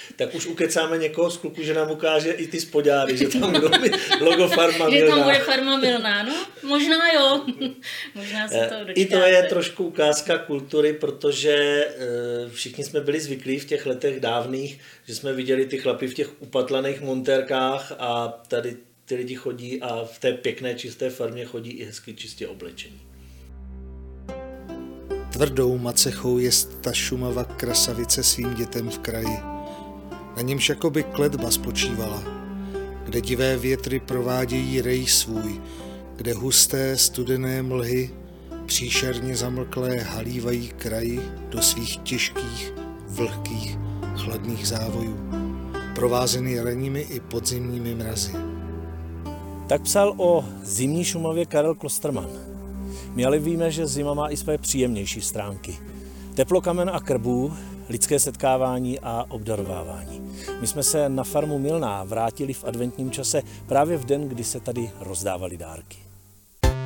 Tak už ukecáme někoho z kluku, že nám ukáže i ty spodňáry, že tam budou logo Farma Milná. Že tam bude Farma Milná, no možná jo. Možná se to dočkáte. I to je trošku ukázka kultury, protože všichni jsme byli zvyklí v těch letech dávných, že jsme viděli ty chlapy v těch upatlaných montérkách a tady ty lidi chodí a v té pěkné čisté farmě chodí i hezky čistě oblečení. Tvrdou macechou jest ta Šumava krasavice svým dětem v kraji. Na němž jakoby kletba spočívala, kde divé větry provádějí rej svůj, kde husté studené mlhy příšerně zamlklé halívají kraji do svých těžkých, vlhkých, chladných závojů, provázeny ranními i podzimními mrazy. Tak psal o zimní Šumavě Karel Klosterman. My ale víme, že zima má i své příjemnější stránky. Teplokamen a krbů, lidské setkávání a obdarovávání. My jsme se na farmu Milná vrátili v adventním čase právě v den, kdy se tady rozdávaly dárky.